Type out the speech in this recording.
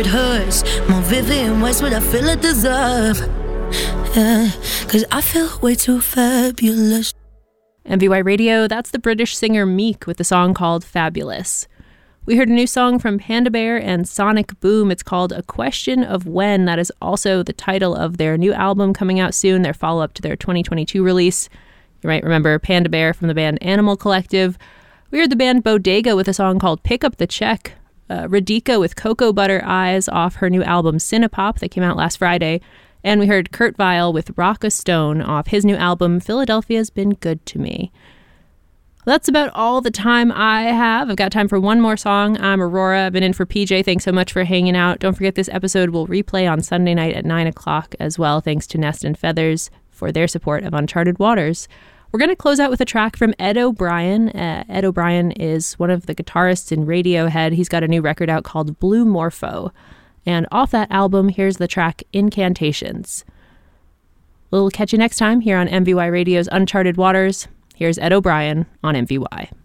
It hurts more Vivian Westwood, I feel I deserve. Yeah, cause I feel way too fabulous. MVY Radio, that's the British singer Meek with the song called Fabulous. We heard a new song from Panda Bear and Sonic Boom. It's called A Question of When. That is also the title of their new album coming out soon, their follow-up to their 2022 release. You might remember Panda Bear from the band Animal Collective. We heard the band Bodega with a song called Pick Up the Check. Radika with Cocoa Butter Eyes off her new album Cinepop that came out last Friday. And we heard Kurt Vile with Rock a Stone off his new album Philadelphia's Been Good to Me. Well, that's about all the time I have. I've got time for one more song. I'm Aurora. I've been in for PJ. Thanks so much for hanging out. Don't forget this episode will replay on Sunday night at 9 o'clock as well, thanks to Nest and Feathers for their support of Uncharted Waters. We're going to close out with a track from Ed O'Brien. Ed O'Brien is one of the guitarists in Radiohead. He's got a new record out called Blue Morpho. And off that album, here's the track Incantations. We'll catch you next time here on MVY Radio's Uncharted Waters. Here's Ed O'Brien on MVY.